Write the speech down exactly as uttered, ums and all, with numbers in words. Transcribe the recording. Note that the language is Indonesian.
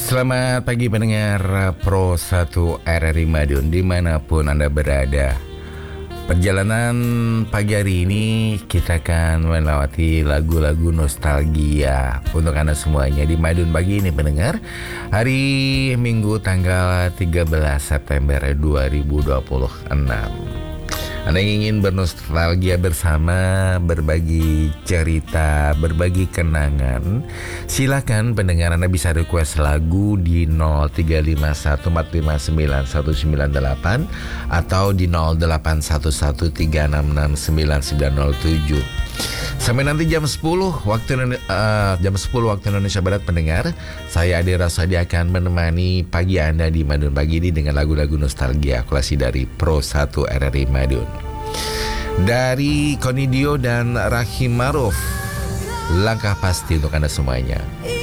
Selamat pagi pendengar Pro satu R R I Madiun dimanapun Anda berada. Perjalanan pagi hari ini kita akan melewati lagu-lagu nostalgia untuk Anda semuanya di Madiun pagi ini pendengar. Hari Minggu tanggal tiga belas September dua ribu dua puluh enam. Anda yang ingin bernostalgia bersama, berbagi cerita, berbagi kenangan, silakan pendengar Anda bisa request lagu di nol tiga lima satu empat lima sembilan satu sembilan delapan atau di nol delapan satu satu tiga enam enam sembilan sembilan nol tujuh. Sampai nanti jam sepuluh waktu uh, jam sepuluh waktu Indonesia Barat pendengar, saya Ade Rasadi akan menemani pagi Anda di Madiun pagi ini dengan lagu-lagu nostalgia kolasi dari Pro satu R R I Madiun. Dari Konidio dan Rahim Maruf, langkah pasti untuk Anda semuanya.